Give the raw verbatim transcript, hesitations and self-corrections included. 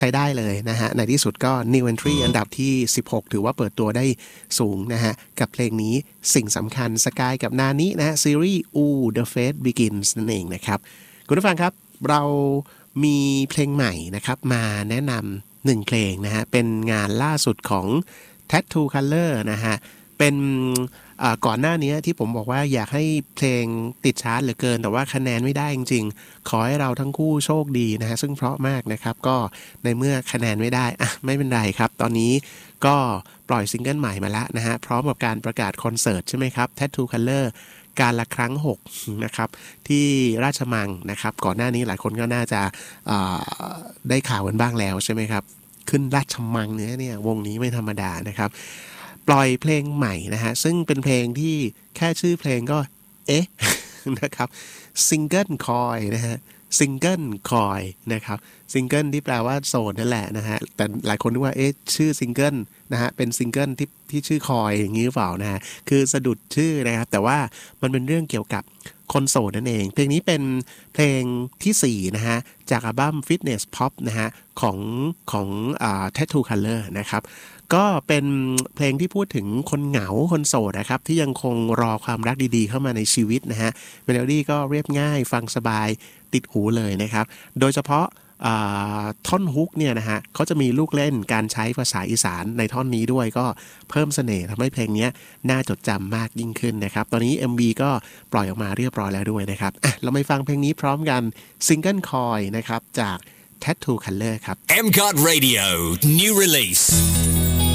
ใช้ได้เลยนะฮะในที่สุดก็ New Entry อันดับที่สิบหกถือว่าเปิดตัวได้สูงนะฮะกับเพลงนี้สิ่งสำคัญสกายกับนานินะฮะซีรีส์ Ooh The Fate Begins นั่นเองนะครับคุณผู้ฟังครับเรามีเพลงใหม่นะครับมาแนะนำหนึ่งเพลงนะฮะเป็นงานล่าสุดของ Tattoo Color นะฮะเป็นก่อนหน้านี้ที่ผมบอกว่าอยากให้เพลงติดชาร์ตเหลือเกินแต่ว่าคะแนนไม่ได้จริงๆขอให้เราทั้งคู่โชคดีนะฮะซึ่งเพราะมากนะครับก็ในเมื่อคะแนนไม่ได้อ่ะไม่เป็นไรครับตอนนี้ก็ปล่อยซิงเกิลใหม่มาแล้วนะฮะพร้อมกับการประกาศคอนเสิร์ตใช่ไหมครับ Tattoo Color การละครั้งหกนะครับที่ราชมังนะครับก่อนหน้านี้หลายคนก็น่าจะได้ข่าวกันบ้างแล้วใช่ไหมครับขึ้นราชมังเนี่ยเนี่ยวงนี้ไม่ธรรมดานะครับปล่อยเพลงใหม่นะฮะซึ่งเป็นเพลงที่แค่ชื่อเพลงก็เอ๊ะ นะครับซิงเกิลคอยนะฮะซิงเกิลคอยนะครับซิงเกิลที่แปลว่าโสดนั่นแหละนะฮะแต่หลายคนนึกว่าเอ๊ะชื่อซิงเกิลนะฮะเป็นซิงเกิลที่ที่ชื่อคอยอย่างนี้หรือเปล่านะฮะคือสะดุดชื่อนะครับแต่ว่ามันเป็นเรื่องเกี่ยวกับคนโสดนั่นเองเพลงนี้เป็นเพลงที่สี่นะฮะจากอัลบั้ม Fitness Pop นะฮะของของอ่า Tattoo Color นะครับก็เป็นเพลงที่พูดถึงคนเหงาคนโสดนะครับที่ยังคงรอความรักดีๆเข้ามาในชีวิตนะฮะเมโลดี้ก็เรียบง่ายฟังสบายติดหูเลยนะครับโดยเฉพาะท่อนฮุกเนี่ยนะฮะเขาจะมีลูกเล่นการใช้ภาษาอีสานในท่อนนี้ด้วยก็เพิ่มเสน่ห์ทำให้เพลงนี้น่าจดจำมากยิ่งขึ้นนะครับตอนนี้ เอ็ม วี ก็ปล่อยออกมาเรียบร้อยแล้วด้วยนะครับอ่ะเราไปฟังเพลงนี้พร้อมกันซิงเกิลคอยนะครับจาก Tattoo Color ครับเอ็ม ซี โอ ที Radio New Release